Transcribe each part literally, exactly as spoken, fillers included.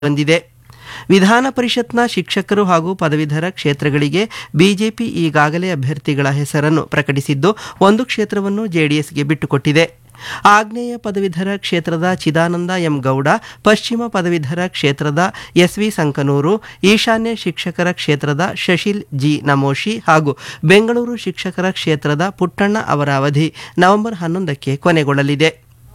ಹೊಂದಿದೆ. ವಿಧಾನ ಪರಿಷತ್ನ ಶಿಕ್ಷಕರು ಹಾಗೂ ಪದವೀಧರ ಕ್ಷೇತ್ರಗಳಿಗೆ ಬಿಜೆಪಿ ಈಗಾಗಲೇ ಅಭ್ಯರ್ಥಿಗಳ ಹೆಸರನ್ನು ಪ್ರಕಟಿಸಿದ್ದು, ಒಂದು ಕ್ಷೇತ್ರವನ್ನು ಜೆಡಿಎಸ್ಗೆ ಬಿಟ್ಟುಕೊಟ್ಟಿದೆ. ಆಗ್ನೇಯ ಪದವೀಧರ ಕ್ಷೇತ್ರದ ಚಿದಾನಂದ ಎಂ ಗೌಡ, ಪಶ್ಚಿಮ ಪದವೀಧರ ಕ್ಷೇತ್ರದ ಎಸ್ವಿ ಸಂಕನೂರು, ಈಶಾನ್ಯ ಶಿಕ್ಷಕರ ಕ್ಷೇತ್ರದ ಶಶಿಲ್ ಜಿ ನಮೋಶಿ ಹಾಗೂ ಬೆಂಗಳೂರು ಶಿಕ್ಷಕರ ಕ್ಷೇತ್ರದ ಪುಟ್ಟಣ್ಣ ಅವರ ಅವಧಿ ನವೆಂಬರ್ ಹನ್ನೊಂದಕ್ಕೆ ಕೊನೆಗೊಳ್ಳಲಿದೆ.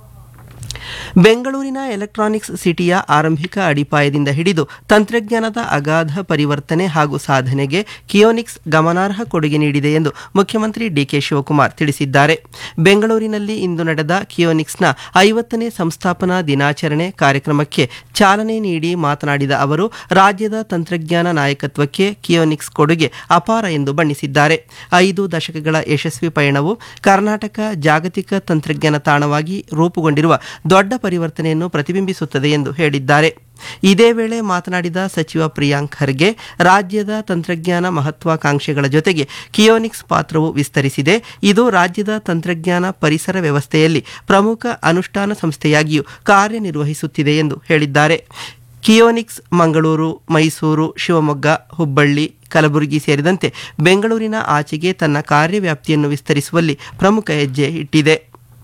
ಬೆಂಗಳೂರಿನ ಎಲೆಕ್ಟ್ರಾನಿಕ್ಸ್ ಸಿಟಿಯ ಆರಂಭಿಕ ಅಡಿಪಾಯದಿಂದ ಹಿಡಿದು ತಂತ್ರಜ್ಞಾನದ ಅಗಾಧ ಪರಿವರ್ತನೆ ಹಾಗೂ ಸಾಧನೆಗೆ ಕಿಯೋನಿಕ್ಸ್ ಗಮನಾರ್ಹ ಕೊಡುಗೆ ನೀಡಿದೆ ಎಂದು ಮುಖ್ಯಮಂತ್ರಿ ಡಿಕೆ ಶಿವಕುಮಾರ್ ತಿಳಿಸಿದ್ದಾರೆ. ಬೆಂಗಳೂರಿನಲ್ಲಿ ಇಂದು ನಡೆದ ಕಿಯೋನಿಕ್ಸ್ನ ಐವತ್ತನೇ ಸಂಸ್ಥಾಪನಾ ದಿನಾಚರಣೆ ಕಾರ್ಯಕ್ರಮಕ್ಕೆ ಚಾಲನೆ ನೀಡಿ ಮಾತನಾಡಿದ ಅವರು, ರಾಜ್ಯದ ತಂತ್ರಜ್ಞಾನ ನಾಯಕತ್ವಕ್ಕೆ ಕಿಯೋನಿಕ್ಸ್ ಕೊಡುಗೆ ಅಪಾರ ಎಂದು ಬಣ್ಣಿಸಿದ್ದಾರೆ. ಐದು ದಶಕಗಳ ಯಶಸ್ವಿ ಪಯಣವು ಕರ್ನಾಟಕ ಜಾಗತಿಕ ತಂತ್ರಜ್ಞಾನ ತಾಣವಾಗಿ ರೂಪುಗೊಂಡಿರುವ ದೊಡ್ಡ ಪರಿವರ್ತನೆಯನ್ನು ಪ್ರತಿಬಿಂಬಿಸುತ್ತದೆ ಎಂದು ಹೇಳಿದ್ದಾರೆ. ಇದೇ ವೇಳೆ ಮಾತನಾಡಿದ ಸಚಿವ ಪ್ರಿಯಾಂಕ್ ಖರ್ಗೆ, ರಾಜ್ಯದ ತಂತ್ರಜ್ಞಾನ ಮಹತ್ವಾಕಾಂಕ್ಷೆಗಳ ಜೊತೆಗೆ ಕಿಯೋನಿಕ್ಸ್ ಪಾತ್ರವು ವಿಸ್ತರಿಸಿದೆ. ಇದು ರಾಜ್ಯದ ತಂತ್ರಜ್ಞಾನ ಪರಿಸರ ವ್ಯವಸ್ಥೆಯಲ್ಲಿ ಪ್ರಮುಖ ಅನುಷ್ಠಾನ ಸಂಸ್ಥೆಯಾಗಿಯೂ ಕಾರ್ಯನಿರ್ವಹಿಸುತ್ತಿದೆ ಎಂದು ಹೇಳಿದ್ದಾರೆ. ಕಿಯೋನಿಕ್ಸ್ ಮಂಗಳೂರು, ಮೈಸೂರು, ಶಿವಮೊಗ್ಗ, ಹುಬ್ಬಳ್ಳಿ, ಕಲಬುರಗಿ ಸೇರಿದಂತೆ ಬೆಂಗಳೂರಿನ ಆಚೆಗೆ ತನ್ನ ಕಾರ್ಯವ್ಯಾಪ್ತಿಯನ್ನು ವಿಸ್ತರಿಸುವಲ್ಲಿ ಪ್ರಮುಖ ಹೆಜ್ಜೆ ಇಟ್ಟಿದೆ.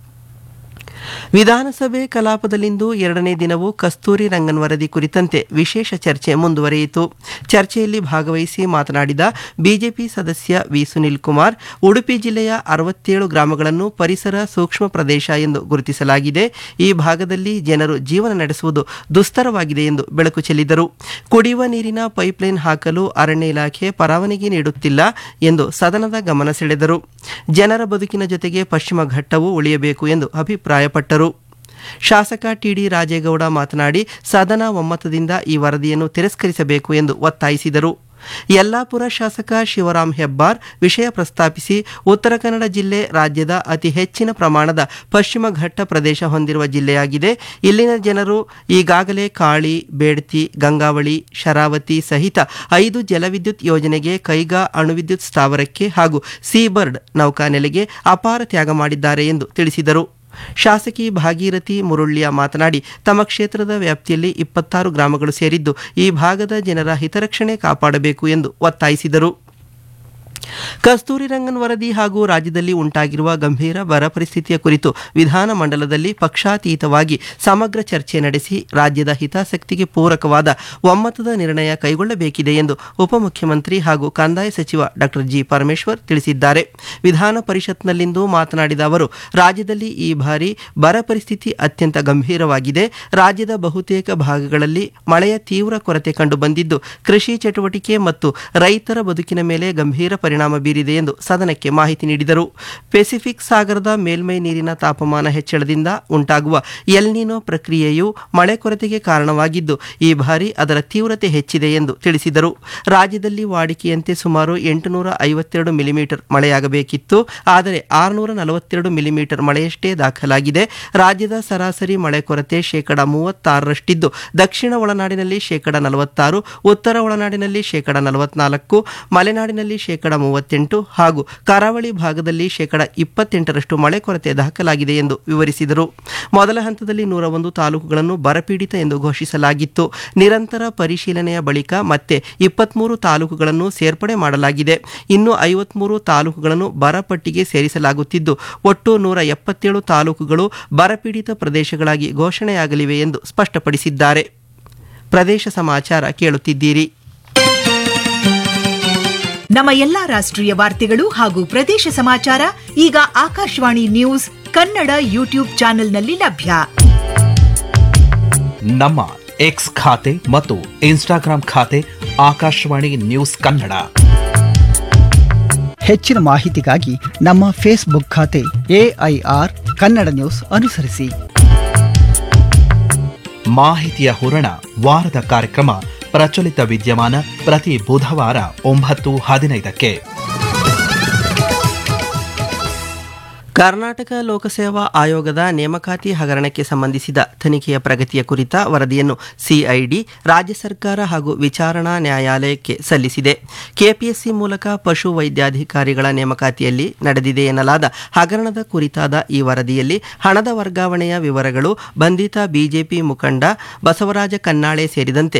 ವಿಧಾನಸಭೆ ಕಲಾಪದಲ್ಲಿಂದು ಎರಡನೇ ದಿನವೂ ಕಸ್ತೂರಿ ರಂಗನ್ ವರದಿ ಕುರಿತಂತೆ ವಿಶೇಷ ಚರ್ಚೆ ಮುಂದುವರಿಯಿತು. ಚರ್ಚೆಯಲ್ಲಿ ಭಾಗವಹಿಸಿ ಮಾತನಾಡಿದ ಬಿಜೆಪಿ ಸದಸ್ಯ ವಿ ಸುನಿಲ್ ಕುಮಾರ್, ಉಡುಪಿ ಜಿಲ್ಲೆಯ ಅರವತ್ತೇಳು ಗ್ರಾಮಗಳನ್ನು ಪರಿಸರ ಸೂಕ್ಷ್ಮ ಪ್ರದೇಶ ಎಂದು ಗುರುತಿಸಲಾಗಿದೆ. ಈ ಭಾಗದಲ್ಲಿ ಜನರು ಜೀವನ ನಡೆಸುವುದು ದುಸ್ತರವಾಗಿದೆ ಎಂದು ಬೆಳಕು ಚೆಲ್ಲಿದರು. ಕುಡಿಯುವ ನೀರಿನ ಪೈಪ್ಲೈನ್ ಹಾಕಲು ಅರಣ್ಯ ಇಲಾಖೆ ಪರವಾನಗಿ ನೀಡುತ್ತಿಲ್ಲ ಎಂದು ಸದನದ ಗಮನ ಸೆಳೆದರು. ಜನರ ಬದುಕಿನ ಜೊತೆಗೆ ಪಶ್ಚಿಮ ಘಟ್ಟವೂ ಉಳಿಯಬೇಕು ಎಂದು ಅಭಿಪ್ರಾಯಪಟ್ಟರು. ಶಾಸಕ ಟಿಡಿ ರಾಜೇಗೌಡ ಮಾತನಾಡಿ, ಸದನ ಒಮ್ಮತದಿಂದ ಈ ವರದಿಯನ್ನು ತಿರಸ್ಕರಿಸಬೇಕು ಎಂದು ಒತ್ತಾಯಿಸಿದರು. ಯಲ್ಲಾಪುರ ಶಾಸಕ ಶಿವರಾಮ್ ಹೆಬ್ಬಾರ್ ವಿಷಯ ಪ್ರಸ್ತಾಪಿಸಿ, ಉತ್ತರ ಕನ್ನಡ ಜಿಲ್ಲೆ ರಾಜ್ಯದ ಅತಿ ಹೆಚ್ಚಿನ ಪ್ರಮಾಣದ ಪಶ್ಚಿಮ ಘಟ್ಟ ಪ್ರದೇಶ ಹೊಂದಿರುವ ಜಿಲ್ಲೆಯಾಗಿದೆ. ಇಲ್ಲಿನ ಜನರು ಈಗಾಗಲೇ ಕಾಳಿ, ಬೇಡ್ತಿ, ಗಂಗಾವಳಿ, ಶರಾವತಿ ಸಹಿತ ಐದು ಜಲವಿದ್ಯುತ್ ಯೋಜನೆಗೆ, ಕೈಗಾ ಅಣುವಿದ್ಯುತ್ ಸ್ಥಾವರಕ್ಕೆ ಹಾಗೂ ಸೀಬರ್ಡ್ ನೌಕಾನೆಲೆಗೆ ಅಪಾರ ತ್ಯಾಗ ಮಾಡಿದ್ದಾರೆ ಎಂದು ತಿಳಿಸಿದರು. ಶಾಸಕಿ ಭಾಗೀರಥಿ ಮುರುಳ್ಳಿಯ ಮಾತನಾಡಿ, ತಮ್ಮ ಕ್ಷೇತ್ರದ ವ್ಯಾಪ್ತಿಯಲ್ಲಿ ಇಪ್ಪತ್ತಾರು ಗ್ರಾಮಗಳು ಸೇರಿದ್ದು, ಈ ಭಾಗದ ಜನರ ಹಿತರಕ್ಷಣೆ ಕಾಪಾಡಬೇಕು ಎಂದು ಒತ್ತಾಯಿಸಿದರು. ಕಸ್ತೂರಿ ರಂಗನ್ ವರದಿ ಹಾಗೂ ರಾಜ್ಯದಲ್ಲಿ ಉಂಟಾಗಿರುವ ಗಂಭೀರ ಬರ ಪರಿಸ್ಥಿತಿಯ ಕುರಿತು ವಿಧಾನಮಂಡಲದಲ್ಲಿ ಪಕ್ಷಾತೀತವಾಗಿ ಸಮಗ್ರ ಚರ್ಚೆ ನಡೆಸಿ ರಾಜ್ಯದ ಹಿತಾಸಕ್ತಿಗೆ ಪೂರಕವಾದ ಒಮ್ಮತದ ನಿರ್ಣಯ ಕೈಗೊಳ್ಳಬೇಕಿದೆ ಎಂದು ಉಪಮುಖ್ಯಮಂತ್ರಿ ಹಾಗೂ ಕಂದಾಯ ಸಚಿವ ಡಾ ಜಿ ಪರಮೇಶ್ವರ್ ತಿಳಿಸಿದ್ದಾರೆ. ವಿಧಾನ ಪರಿಷತ್ನಲ್ಲಿಂದು ಮಾತನಾಡಿದ ಅವರು, ರಾಜ್ಯದಲ್ಲಿ ಈ ಬಾರಿ ಬರ ಪರಿಸ್ಥಿತಿ ಅತ್ಯಂತ ಗಂಭೀರವಾಗಿದೆ. ರಾಜ್ಯದ ಬಹುತೇಕ ಭಾಗಗಳಲ್ಲಿ ಮಳೆಯ ತೀವ್ರ ಕೊರತೆ ಕಂಡುಬಂದಿದ್ದು, ಕೃಷಿ ಚಟುವಟಿಕೆ ಮತ್ತು ರೈತರ ಬದುಕಿನ ಮೇಲೆ ಗಂಭೀರ ಪರಿಣಾಮ ಬೀರಿದೆ ಎಂದು ಸದನಕ್ಕೆ ಮಾಹಿತಿ ನೀಡಿದರು. ಪೆಸಿಫಿಕ್ ಸಾಗರದ ಮೇಲ್ಮೈ ನೀರಿನ ತಾಪಮಾನ ಹೆಚ್ಚಳದಿಂದ ಉಂಟಾಗುವ ಎಲ್ನಿನೋ ಪ್ರಕ್ರಿಯೆಯು ಮಳೆ ಕೊರತೆಗೆ ಕಾರಣವಾಗಿದ್ದು, ಈ ಬಾರಿ ಅದರ ತೀವ್ರತೆ ಹೆಚ್ಚಿದೆ ಎಂದು ತಿಳಿಸಿದರು. ರಾಜ್ಯದಲ್ಲಿ ವಾಡಿಕೆಯಂತೆ ಸುಮಾರು ಎಂಟುನೂರ ಐವತ್ತೆರಡು ಮಿಲಿಮೀಟರ್ ಮಳೆಯಾಗಬೇಕಿತ್ತು, ಆದರೆ ಆರುನೂರ ನಲವತ್ತೆರಡು ಮಿಲಿಮೀಟರ್ ಮಳೆಯಷ್ಟೇ ದಾಖಲಾಗಿದೆ. ರಾಜ್ಯದ ಸರಾಸರಿ ಮಳೆ ಕೊರತೆ ಶೇಕಡ ಮೂವತ್ತಾರರಷ್ಟಿದ್ದು, ದಕ್ಷಿಣ ಒಳನಾಡಿನಲ್ಲಿ ಶೇಕಡ ನಲವತ್ತಾರು, ಉತ್ತರ ಒಳನಾಡಿನಲ್ಲಿ ಶೇಕಡ ನಲವತ್ನಾಲ್ಕು, ಮಲೆನಾಡಿನಲ್ಲಿ ಶೇಕಡ ಮೂವತ್ತೆಂಟು ಹಾಗೂ ಕರಾವಳಿ ಭಾಗದಲ್ಲಿ ಶೇಕಡ ಇಪ್ಪತ್ತೆಂಟರಷ್ಟು ಮಳೆ ಕೊರತೆ ದಾಖಲಾಗಿದೆ ಎಂದು ವಿವರಿಸಿದರು. ಮೊದಲ ಹಂತದಲ್ಲಿ ನೂರ ಒಂದು ತಾಲೂಕುಗಳನ್ನು ಬರಪೀಡಿತ ಎಂದು ಘೋಷಿಸಲಾಗಿತ್ತು. ನಿರಂತರ ಪರಿಶೀಲನೆಯ ಬಳಿಕ ಮತ್ತೆ ಇಪ್ಪತ್ಮೂರು ತಾಲೂಕುಗಳನ್ನು ಸೇರ್ಪಡೆ ಮಾಡಲಾಗಿದೆ. ಇನ್ನು ಐವತ್ಮೂರು ತಾಲೂಕುಗಳನ್ನು ಬರಪಟ್ಟಿಗೆ ಸೇರಿಸಲಾಗುತ್ತಿದ್ದು, ಒಟ್ಟು ನೂರ ಎಪ್ಪತ್ತೇಳು ತಾಲೂಕುಗಳು ಬರಪೀಡಿತ ಪ್ರದೇಶಗಳಾಗಿ ಘೋಷಣೆಯಾಗಲಿವೆ ಎಂದು ಸ್ಪಷ್ಟಪಡಿಸಿದ್ದಾರೆ. ಪ್ರದೇಶ ಸಮಾಚಾರ ಕೇಳುತ್ತಿದ್ದೀರಿ. ನಮ್ಮ ಎಲ್ಲಾ ರಾಷ್ಟ್ರೀಯ ವಾರ್ತೆಗಳು ಹಾಗೂ ಪ್ರದೇಶ ಸಮಾಚಾರ ಈಗ ಆಕಾಶವಾಣಿ ನ್ಯೂಸ್ ಕನ್ನಡ ಯೂಟ್ಯೂಬ್ ಚಾನೆಲ್ನಲ್ಲಿ ಲಭ್ಯ. ನಮ್ಮ ಎಕ್ಸ್ ಖಾತೆ ಮತ್ತು ಇನ್ಸ್ಟಾಗ್ರಾಂ ಖಾತೆ ಆಕಾಶವಾಣಿ ನ್ಯೂಸ್ ಕನ್ನಡ. ಹೆಚ್ಚಿನ ಮಾಹಿತಿಗಾಗಿ ನಮ್ಮ ಫೇಸ್ಬುಕ್ ಖಾತೆ ಎಐಆರ್ ಕನ್ನಡ ನ್ಯೂಸ್ ಅನುಸರಿಸಿ. ಮಾಹಿತಿಯ ಹೂರಣ ವಾರದ ಕಾರ್ಯಕ್ರಮ ಪ್ರಚಲಿತ ವಿದ್ಯಮಾನ ಪ್ರತಿ ಬುಧವಾರ ಒಂಬತ್ತು ಹದಿನೈದಕ್ಕೆ. ಕರ್ನಾಟಕ ಲೋಕಸೇವಾ ಆಯೋಗದ ನೇಮಕಾತಿ ಹಗರಣಕ್ಕೆ ಸಂಬಂಧಿಸಿದ ತನಿಖೆಯ ಪ್ರಗತಿಯ ಕುರಿತ ವರದಿಯನ್ನು ಸಿಐಡಿ ರಾಜ್ಯ ಸರ್ಕಾರ ಹಾಗೂ ವಿಚಾರಣಾ ನ್ಯಾಯಾಲಯಕ್ಕೆ ಸಲ್ಲಿಸಿದೆ. ಕೆಪಿಎಸ್ಸಿ ಮೂಲಕ ಪಶು ವೈದ್ಯಾಧಿಕಾರಿಗಳ ನೇಮಕಾತಿಯಲ್ಲಿ ನಡೆದಿದೆ ಎನ್ನಲಾದ ಹಗರಣದ ಕುರಿತಾದ ಈ ವರದಿಯಲ್ಲಿ ಹಣದ ವರ್ಗಾವಣೆಯ ವಿವರಗಳು, ಬಂಧಿತ ಬಿಜೆಪಿ ಮುಖಂಡ ಬಸವರಾಜ ಕನ್ನಾಳೆ ಸೇರಿದಂತೆ